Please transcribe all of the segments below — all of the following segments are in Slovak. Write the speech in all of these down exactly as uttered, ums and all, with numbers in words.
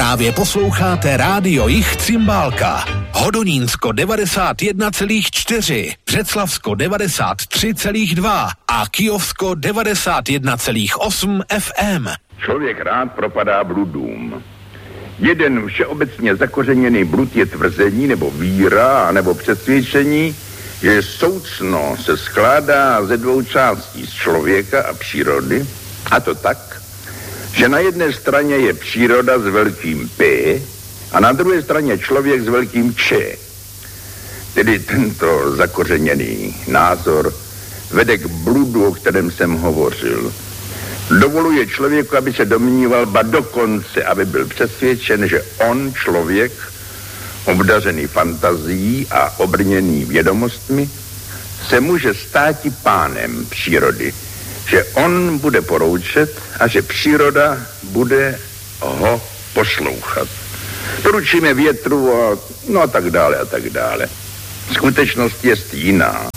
Právě posloucháte Rádio Jich Cymbálka. Hodonínsko devadesát jedna celá čtyři, Břeclavsko devadesát tři celá dva a Kyjovsko devadesát jedna celá osm F M. Člověk rád propadá bludům. Jeden všeobecně zakořeněný blud je tvrzení nebo víra nebo přesvědčení, že soucno se skládá ze dvou částí, z člověka a přírody, a to tak, že na jedné straně je příroda s velkým P a na druhé straně člověk s velkým Č. Tedy tento zakořeněný názor vede k bludu, o kterém jsem hovořil. Dovoluje člověku, aby se domníval, ba dokonce, aby byl přesvědčen, že on, člověk, obdařený fantazií a obrněný vědomostmi, se může státi pánem přírody, že on bude poroučet a že příroda bude ho poslouchat. Poručíme větru a no a tak dále a tak dále. Skutečnost je jiná.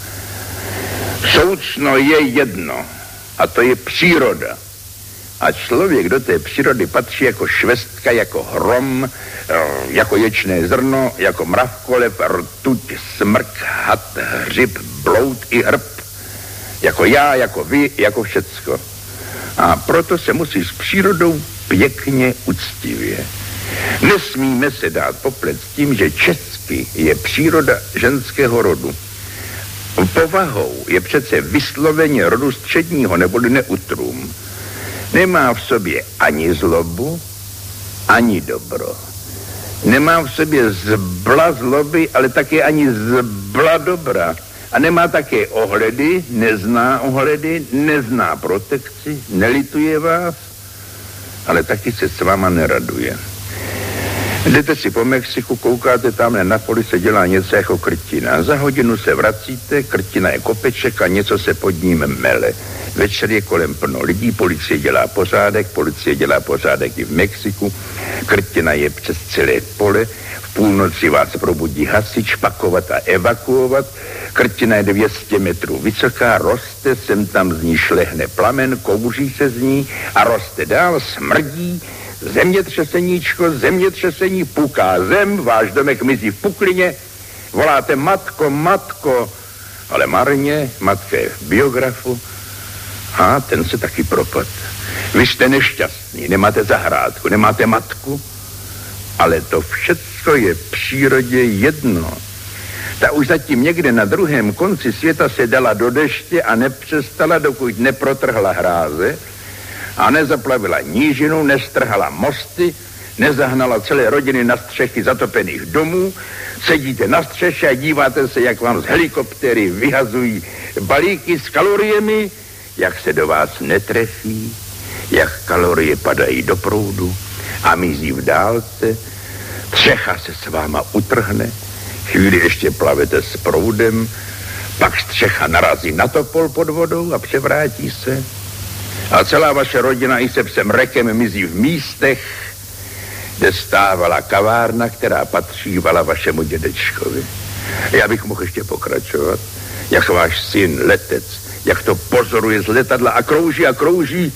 Soucno je jedno a to je příroda. A člověk do té přírody patří jako švestka, jako hrom, jako ječné zrno, jako mravkolev, rtuť, smrk, had, hřib, bloud i hrb. Jako já, jako vy, jako všecko. A proto se musí s přírodou pěkně uctivě. Nesmíme se dát poplet s tím, že česky je příroda ženského rodu. Povahou je přece vysloveně rodu středního neboli neutrum. Nemá v sobě ani zlobu, ani dobro. Nemá v sobě zbla zloby, ale také ani zbla dobra. A nemá také ohledy, nezná ohledy, nezná protekci, nelituje vás, ale taky se s váma neraduje. Jdete si po Mexiku, koukáte tamhle na poli, se dělá něco jako krtina. Za hodinu se vracíte, krtina je kopeček a něco se pod ním mele. Večer je kolem plno lidí, policie dělá pořádek, policie dělá pořádek i v Mexiku, krtina je přes celé pole, v půlnoci vás probudí hasič, pakovat a evakuovat, krtina je dvě stě metrů vysoká, roste, sem tam z ní šlehne plamen, kouří se z ní a roste dál, smrdí, zemětřeseníčko, zemětřesení, puká zem, váš domek mizí v puklině, voláte matko, matko, ale marně, matka je v biografu, a ten se taky propad. Vy jste nešťastní, nemáte zahrádku, nemáte matku, ale to všecko je v přírodě jedno. Ta už zatím někde na druhém konci světa se dala do deště a nepřestala, dokud neprotrhla hráze a nezaplavila nížinu, nestrhala mosty, nezahnala celé rodiny na střechy zatopených domů. Sedíte na střeše a díváte se, jak vám z helikoptéry vyhazují balíky s kaloriemi, jak se do vás netrefí, jak kalorie padají do proudu a mizí v dálce, střecha se s váma utrhne, chvíli ještě plavete s proudem, pak střecha narazí na topol pod vodou a převrátí se a celá vaše rodina i se psem rekem mizí v místech, kde stávala kavárna, která patřívala vašemu dědečkovi. Já bych mohl ještě pokračovat, jak váš syn, letec, jak to pozoruje z letadla a krouží a krouží.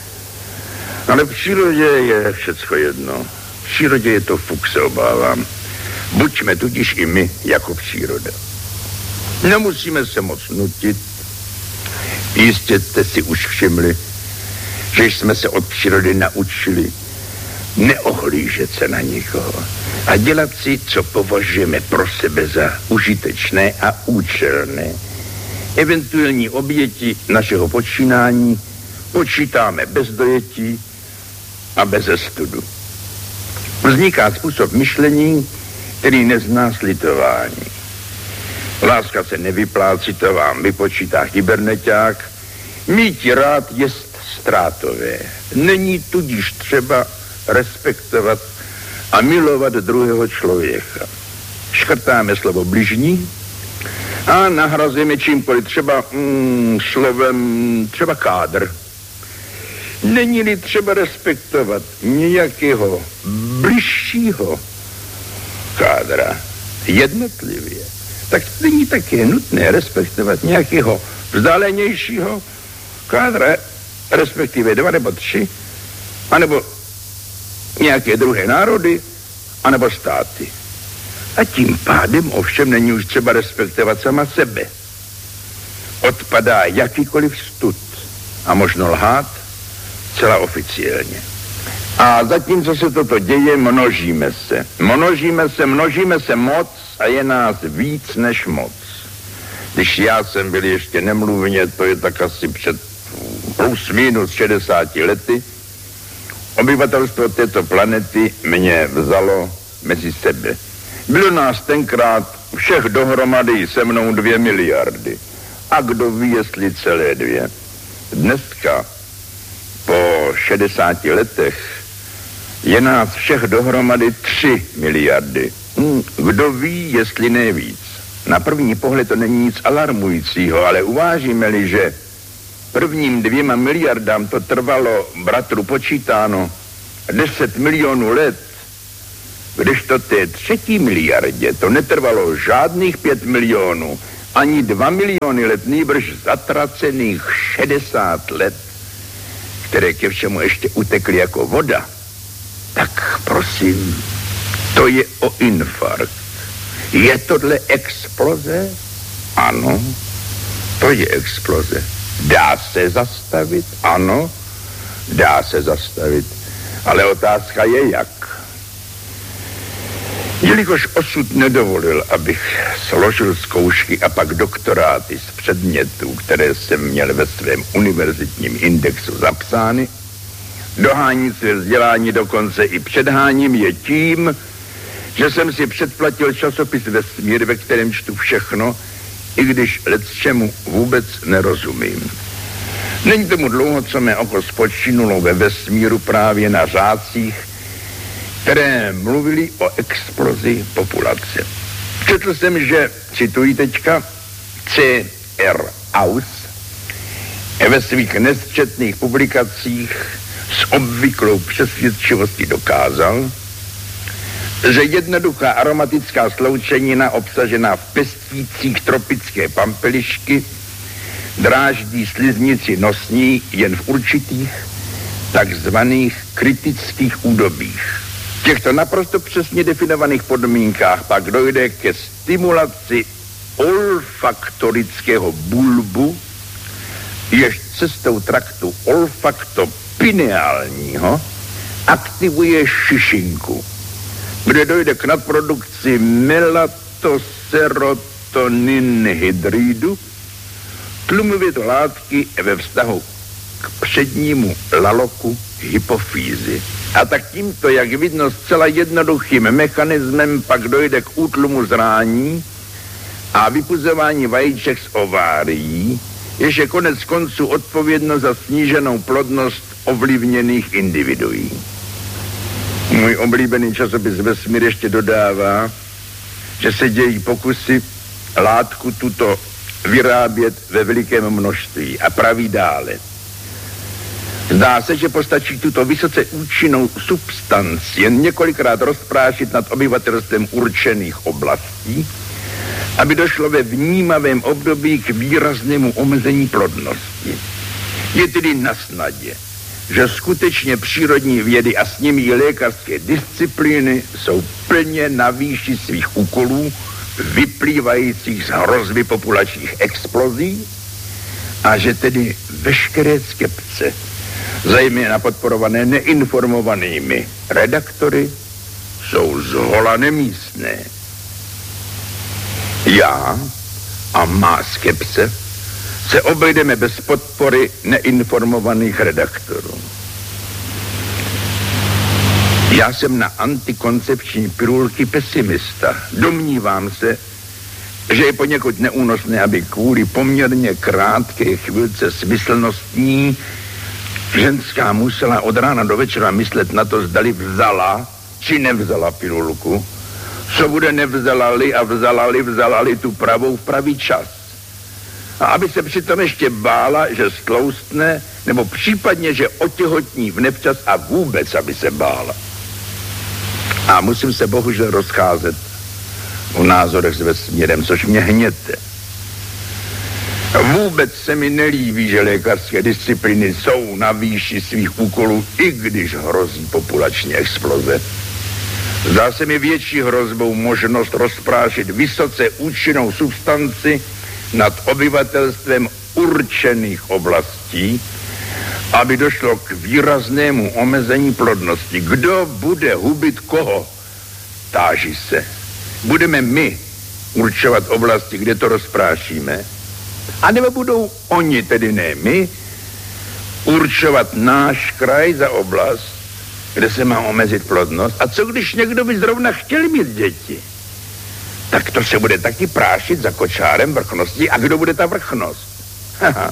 Ale v přírodě je všecko jedno. V přírodě je to fuk, se obávám. Buďme tudíž i my jako příroda. Nemusíme se moc nutit. Jistě jste si už všimli, že jsme se od přírody naučili neohlížet se na nikoho a dělat si, co považujeme pro sebe za užitečné a účelné. Eventuální oběti našeho počínání počítáme bez dojetí a bez studu. Vzniká způsob myšlení, který nezná slitování. Láska se nevyplácí, to vám vypočítá hyberneťák. Mít rád jest ztrátové. Není tudíž třeba respektovat a milovat druhého člověka. Škrtáme slovo bližní a nahrazujeme čímkoliv, třeba mm, slovem, třeba kádr. Není-li třeba respektovat nějakého bližšího kádra jednotlivě, tak není také nutné respektovat nějakého vzdálenějšího kádra, respektive dva nebo tři, anebo nějaké druhé národy, anebo státy. A tím pádem ovšem není už třeba respektovat sama sebe. Odpadá jakýkoliv stud a možno lhát celá oficiálně. A zatímco se toto děje, množíme se. Množíme se, množíme se moc a je nás víc než moc. Když já jsem byl ještě nemluvně, to je tak asi před plus minus šedesáti lety, obyvatelstvo této planety mě vzalo mezi sebe. Bylo nás tenkrát všech dohromady se mnou dvě miliardy. A kdo ví, jestli celé dvě. Dneska, po šedesáti letech, je nás všech dohromady tři miliardy. Hm, kdo ví, jestli ne víc. Na první pohled to není nic alarmujícího, ale uvážíme-li, že prvním dvěma miliardám to trvalo, bratru počítáno, deset milionů let, když to té třetí miliardě to netrvalo žádných pět milionů, ani dva miliony let, nýbrž zatracených šedesát let, které ke všemu ještě utekly jako voda, tak prosím, to je o infarkt. Je tohle exploze? Ano, to je exploze. Dá se zastavit? Ano, dá se zastavit. Ale otázka je jak. Jelikož osud nedovolil, abych složil zkoušky a pak doktoráty z předmětů, které jsem měl ve svém univerzitním indexu zapsány, dohání své vzdělání dokonce i předháním je tím, že jsem si předplatil časopis Vesmír, ve kterém čtu všechno, i když lecčemu vůbec nerozumím. Není tomu dlouho, co mé oko spočinulo ve vesmíru právě na řádcích, které mluvili o explozi populace. Četl jsem, že, cituji teďka, C R Aus ve svých nesčetných publikacích s obvyklou přesvědčivostí dokázal, že jednoduchá aromatická sloučenina obsažená v pestících tropické pampelišky dráždí sliznici nosní jen v určitých takzvaných kritických údobích. V těchto naprosto přesně definovaných podmínkách pak dojde ke stimulaci olfaktorického bulbu, jež cestou traktu olfaktopineálního aktivuje šišinku, kde dojde k nadprodukci melatoserotoninhydridu, tlumově to látky ve vztahu k přednímu laloku hypofýzy. A tak tímto, jak vidno, zcela jednoduchým mechanismem pak dojde k útlumu zrání a vypuzování vajíček z ovárií, jež je konec konců odpovědno za sníženou plodnost ovlivněných individuí. Můj oblíbený časopis Vesmír ještě dodává, že se dějí pokusy látku tuto vyrábět ve velikém množství a praví dále. Zdá se, že postačí tuto vysoce účinnou substanci jen několikrát rozprášit nad obyvatelstvem určených oblastí, aby došlo ve vnímavém období k výraznému omezení plodnosti. Je tedy na snadě, že skutečně přírodní vědy a s nimi i lékařské disciplíny jsou plně na výši svých úkolů, vyplývajících z hrozby populačních explozí, a že tedy veškeré skepce, zejména podporované neinformovanými redaktory, jsou zhola nemístné. Já a má skepse se obejdeme bez podpory neinformovaných redaktorů. Já jsem na antikoncepční pilulky pesimista. Domnívám se, že je poněkud neúnosné, aby kvůli poměrně krátké chvilce smyslnostní ženská musela od rána do večera myslet na to, zdali vzala či nevzala pilulku, co bude nevzala-li a vzala-li, vzala-li tu pravou v pravý čas. A aby se přitom ještě bála, že stloustne, nebo případně, že otěhotní v nevčas a vůbec, aby se bála. A musím se bohužel rozcházet v názorech s vesmírem, což mě hněte. Vůbec se mi nelíbí, že lékařské disciplíny jsou na výši svých úkolů, i když hrozí populační exploze. Zdá se mi větší hrozbou možnost rozprášit vysoce účinnou substanci nad obyvatelstvem určených oblastí, aby došlo k výraznému omezení plodnosti. Kdo bude hubit koho? Táží se. Budeme my určovat oblasti, kde to rozprášíme? A nebo budou oni, tedy ne my, určovat náš kraj za oblast, kde se má omezit plodnost? A co když někdo by zrovna chtěl mít děti? Tak to se bude taky prášit za kočárem vrchnosti. A kdo bude ta vrchnost? Haha.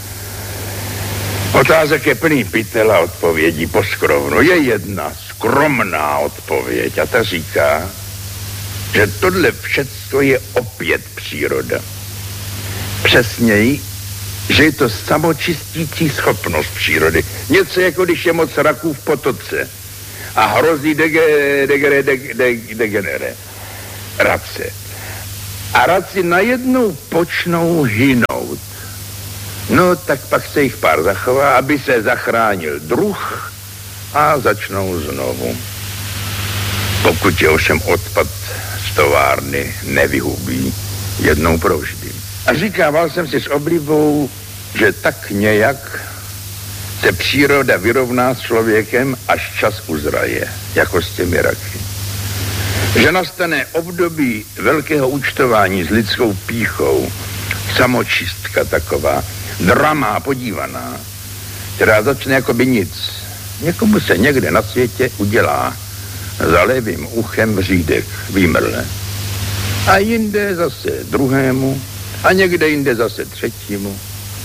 Otázek je plný pytel a odpovědí poskrovnu. Je jedna skromná odpověď a ta říká, že tohle všecko je opět příroda. Přesněji, že je to samočistící schopnost přírody. Něco jako když je moc raků v potoce a hrozí dege, dege, dege, dege, degenerace. A raci najednou počnou hynout. No, tak pak se jich pár zachová, aby se zachránil druh a začnou znovu. Pokud je ovšem odpad z továrny nevyhubí jednou provždy. A říkával jsem si s oblibou, že tak nějak se příroda vyrovná s člověkem, až čas uzraje, jako s těmi raky. Že nastane období velkého účtování s lidskou pýchou, samočistka taková, dramá podívaná, která začne jako by nic. Někomu se někde na světě udělá za levým uchem řídek, vymrle. A jinde zase druhému, a někde jinde zase třetímu.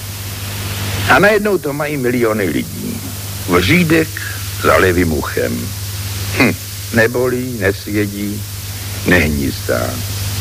A najednou to mají miliony lidí. Vřídek za levým uchem. Hm, nebolí, nesvědí, nehnízdá.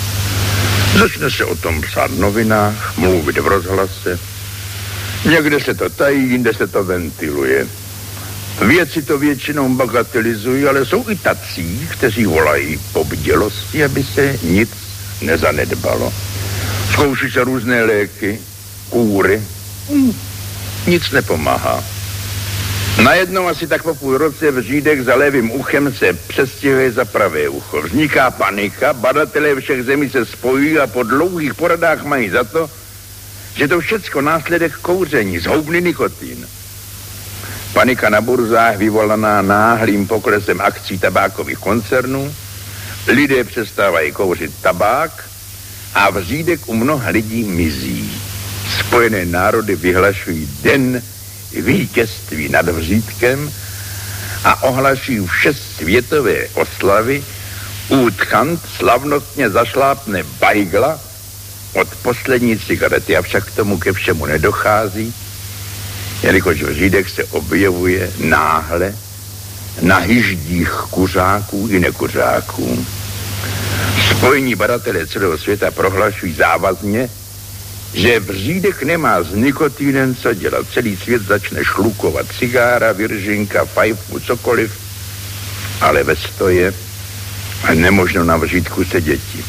Začne se o tom psát v novinách, mluvit v rozhlase. Někde se to tají, jinde se to ventiluje. Věci to většinou bagatelizují, ale jsou i tací, kteří volají po bdělosti, aby se nic nezanedbalo. Zkouší se různé léky, kůry, hm, nic nepomáhá. Najednou asi tak po půl roce vřídek za levým uchem se přestěhuje za pravé ucho. Vzniká panika, badatelé všech zemí se spojují a po dlouhých poradách mají za to, že to všecko následek kouření, zhoubný nikotin. Panika na burzách vyvolaná náhlým poklesem akcí tabákových koncernů, lidé přestávají kouřit tabák a vřídek u mnoha lidí mizí. Spojené národy vyhlašují den vítězství nad vřídkem a ohlašují vše světové oslavy. Útchant slavnostně zašlápne bajgla od poslední cigarety, avšak k tomu ke všemu nedochází, jelikož vřídek se objevuje náhle na hyždích kuřáků i nekuřáků. Spojení badatelé celého světa prohlašují závazně, že vřídek nemá s nikotinem co dělat. Celý svět začne šlukovat cigára, viržinka, fajfu, cokoliv, ale ve stoje a nemožno na vřídku seděti.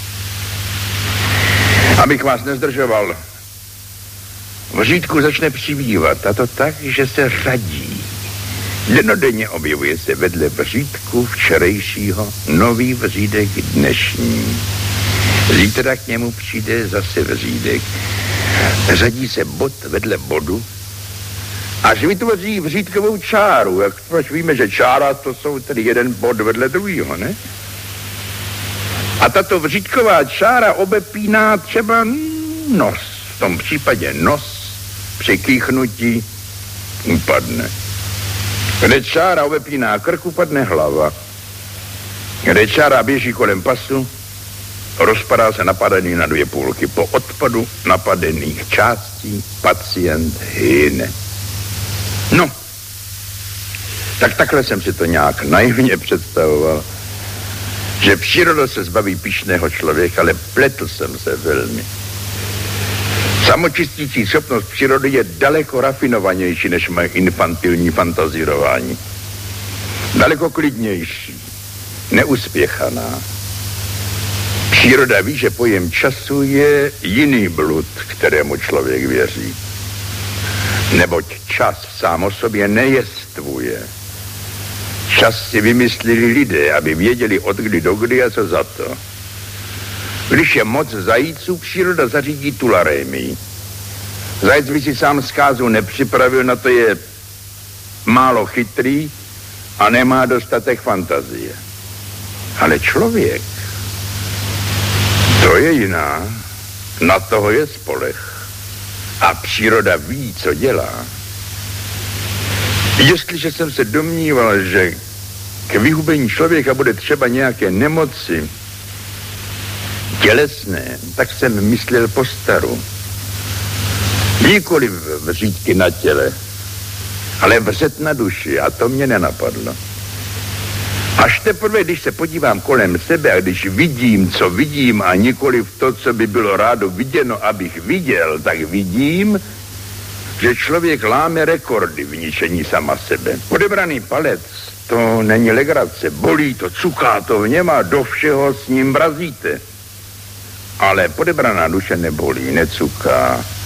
Abych vás nezdržoval, vřídku začne přibývat, a to tak, že se řadí. Denodenně objevuje se vedle vřídku včerejšího nový vřídek dnešní. Zítra k němu přijde zase vřídek. Řadí se bod vedle bodu, až vytvoří vřídkovou čáru. Jak proč víme, že čára to jsou tedy jeden bod vedle druhýho, ne? A tato vřídková čára obepíná třeba nos. V tom případě nos při kýchnutí upadne. Kde čára obepíná krk, upadne hlava. Kde čára běží kolem pasu, rozpadá se napadený na dvě půlky. Po odpadu napadených částí pacient hyne. No, tak takhle jsem si to nějak naivně představoval, že příroda se zbaví pyšného člověka, ale pletl jsem se velmi. Samočistící schopnost přírody je daleko rafinovanější, než moje infantilní fantazírování. Daleko klidnější, neuspěchaná. Příroda ví, že pojem času je jiný blud, kterému člověk věří. Neboť čas sám o sobě nejestvuje. Čas si vymysleli lidé, aby věděli od kdy do kdy a co za to. Když je moc zajíců, příroda zařídí tularémii. Zajec by si sám zkázu nepřipravil, na to je málo chytrý a nemá dostatek fantazie. Ale člověk, to je jiná, na toho je spolech. A příroda ví, co dělá. Jestliže jsem se domníval, že k vyhubení člověka bude třeba nějaké nemoci tělesné, tak jsem myslel po staru. Nikoliv vřídky na těle, ale vřet na duši, a to mě nenapadlo. Až teprve, když se podívám kolem sebe a když vidím, co vidím a nikoliv to, co by bylo rádo viděno, abych viděl, tak vidím, že člověk láme rekordy v ničení sama sebe. Odebraný palec, to není legrace, bolí to, cuká to v něm a do všeho s ním mrazíte. Ale podebraná duše nebolí, necuká.